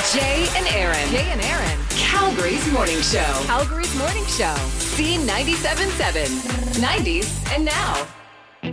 Jay and Aaron. Jay and Aaron. Calgary's morning show. Calgary's morning show. C97.7. 90s and now.